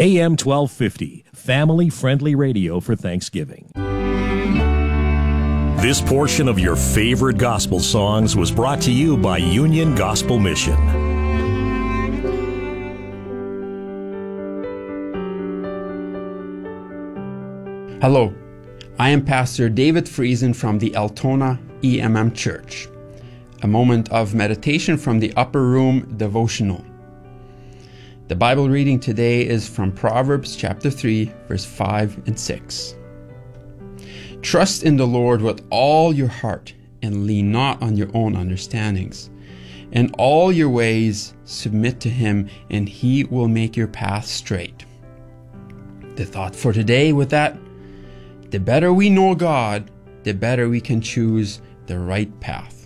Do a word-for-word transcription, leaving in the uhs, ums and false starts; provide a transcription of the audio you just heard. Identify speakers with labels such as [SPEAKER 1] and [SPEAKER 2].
[SPEAKER 1] A M twelve fifty, family-friendly radio for Thanksgiving. This portion of your favorite gospel songs was brought to you by Union Gospel Mission.
[SPEAKER 2] Hello, I am Pastor David Friesen from the Altona E M M Church. A moment of meditation from the Upper Room Devotional. The Bible reading today is from Proverbs chapter three, verse five and six. Trust in the Lord with all your heart and lean not on your own understandings. In all your ways submit to Him, and He will make your path straight. The thought for today with that: the better we know God, the better we can choose the right path.